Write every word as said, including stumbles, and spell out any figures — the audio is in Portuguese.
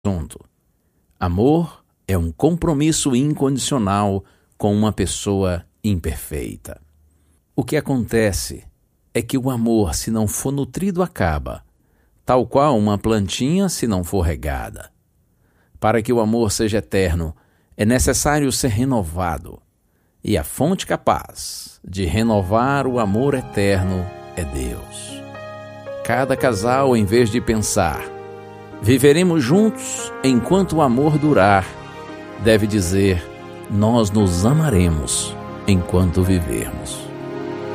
assunto. Amor é um compromisso incondicional com uma pessoa imperfeita. O que acontece é que o amor, se não for nutrido, acaba, tal qual uma plantinha se não for regada. Para que o amor seja eterno, é necessário ser renovado, e a fonte capaz de renovar o amor eterno é Deus. Cada casal, em vez de pensar viveremos juntos enquanto o amor durar, deve dizer: nós nos amaremos enquanto vivermos.